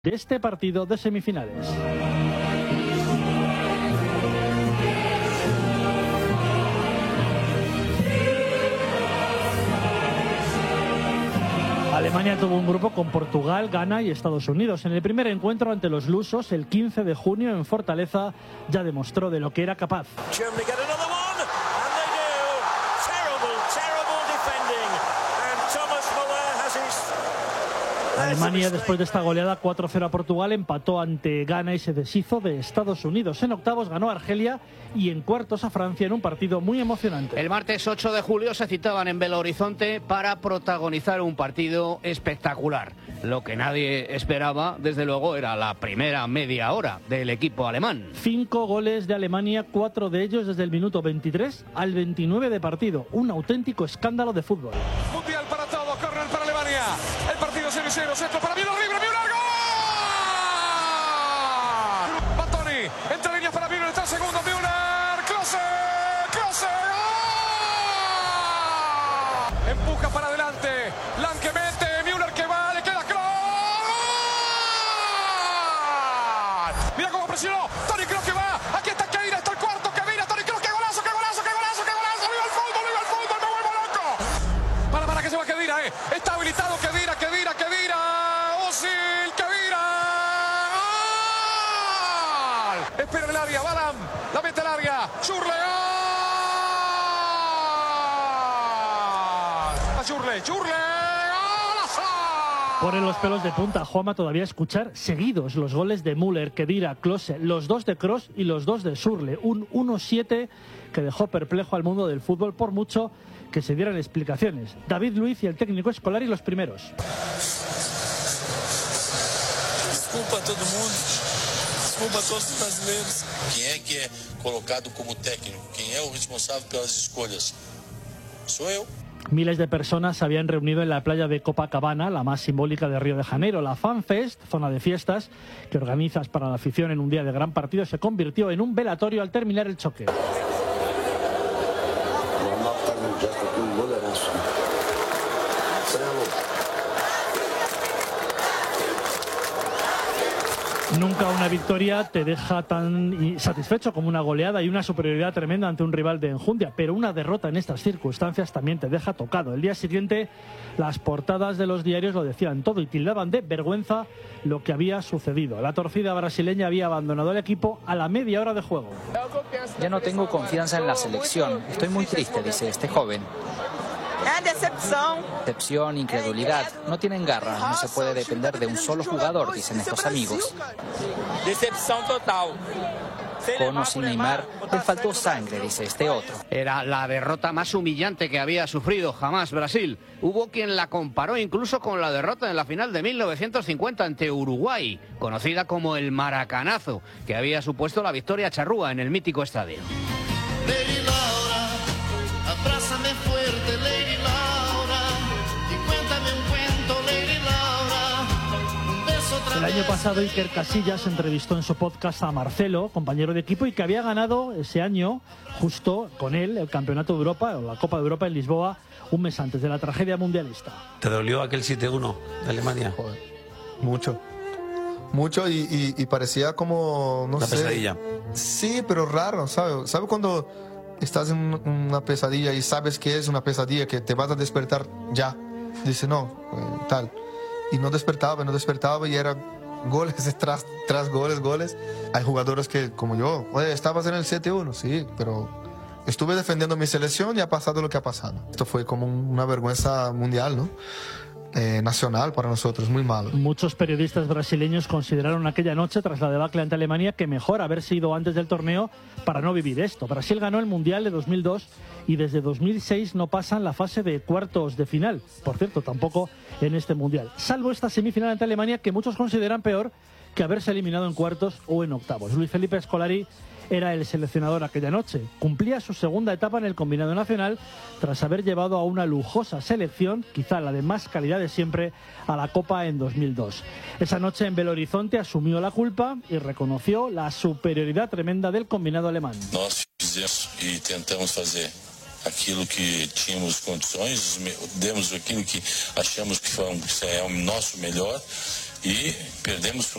de este partido de semifinales. Alemania tuvo un grupo con Portugal, Ghana y Estados Unidos. En el primer encuentro ante los lusos, el 15 de junio en Fortaleza, ya demostró de lo que era capaz. Alemania, después de esta goleada 4-0 a Portugal, empató ante Ghana y se deshizo de Estados Unidos. En octavos ganó a Argelia y en cuartos a Francia en un partido muy emocionante. El martes 8 de julio se citaban en Belo Horizonte para protagonizar un partido espectacular. Lo que nadie esperaba, desde luego, era la primera media hora del equipo alemán. 5 goles de Alemania, 4 de ellos desde el minuto 23 al 29 de partido. Un auténtico escándalo de fútbol. Mundial para todos, córner para Alemania. El partido 0-0, centro para Müller, libre, Müller, ¡gol! Bastoni, entre líneas para Müller, está segundo, Müller, Klose, ¡gol! Empuja para adelante, Lanke mete, Müller que va, le queda Kroos. Mira cómo presionó, Toni Kroos que va, aquí está Keira, está el cuarto, Keira, Toni Kroos, qué golazo, viva el fútbol, me vuelvo loco. Para que se va Kedira, está habilitado Kedira, Özil, Kedira, ¡gol! Espera el área, Balam, la mete al área, Schürrle, ¡gol! Schürrle, ¡golazo! Ponen los pelos de punta, Juanma, todavía escuchar seguidos los goles de Müller, Kedira, Klose, los 2 de Kroos y los 2 de Schürrle. Un 1-7 que dejó perplejo al mundo del fútbol, por mucho que se dieran explicaciones. David Luiz y el técnico Scolari los primeros. Desculpa a todo mundo, desculpa a todos los brasileiros. ¿Quién que es colocado como técnico? ¿Quién es el responsable pelas escolhas? Soy yo. Miles de personas se habían reunido en la playa de Copacabana, la más simbólica de Río de Janeiro. La Fan Fest, zona de fiestas que organizas para la afición en un día de gran partido, se convirtió en un velatorio al terminar el choque. Nunca una victoria te deja tan satisfecho como una goleada y una superioridad tremenda ante un rival de enjundia, pero una derrota en estas circunstancias también te deja tocado. El día siguiente las portadas de los diarios lo decían todo y tildaban de vergüenza lo que había sucedido. La torcida brasileña había abandonado el equipo a la media hora de juego. Ya no tengo confianza en la selección, estoy muy triste, dice este joven. Decepción, incredulidad, no tienen garra, no se puede depender de un solo jugador, dicen estos amigos. Decepción total. Con o sin Neymar, le faltó sangre, dice este otro. Era la derrota más humillante que había sufrido jamás Brasil. Hubo quien la comparó incluso con la derrota en la final de 1950 ante Uruguay, conocida como el Maracanazo, que había supuesto la victoria charrúa en el mítico estadio. Lady Laura, abrázame fuerte, Lady Laura, y cuéntame un cuento, Lady Laura, un beso otra El año pasado Iker Casillas entrevistó en su podcast a Marcelo, compañero de equipo, y que había ganado ese año, justo con él, el Campeonato de Europa, o la Copa de Europa en Lisboa, un mes antes de la tragedia mundialista. ¿Te dolió aquel 7-1 de Alemania? Joder, mucho y parecía como, no sé. Una pesadilla. Sí, pero raro, ¿sabes? ¿Sabes cuando estás en una pesadilla y sabes que es una pesadilla, que te vas a despertar ya? Dice, no, tal. Y no despertaba y era goles tras goles. Hay jugadores que, como yo, oye, estabas en el 7-1, sí, pero estuve defendiendo mi selección y ha pasado lo que ha pasado. Esto fue como una vergüenza mundial, ¿no? Nacional para nosotros, muy malo. Muchos periodistas brasileños consideraron aquella noche, tras la debacle ante Alemania, que mejor haberse ido antes del torneo para no vivir esto. Brasil ganó el Mundial de 2002 y desde 2006 no pasan la fase de cuartos de final. Por cierto, tampoco en este Mundial. Salvo esta semifinal ante Alemania, que muchos consideran peor que haberse eliminado en cuartos o en octavos. Luis Felipe Scolari era el seleccionador aquella noche. Cumplía su segunda etapa en el combinado nacional tras haber llevado a una lujosa selección, quizá la de más calidad de siempre, a la Copa en 2002. Esa noche en Belo Horizonte asumió la culpa y reconoció la superioridad tremenda del combinado alemán. Nós fizemos e tentamos fazer aquilo que tínhamos condições, demos aquilo que achamos que foi o nosso melhor. y perdemos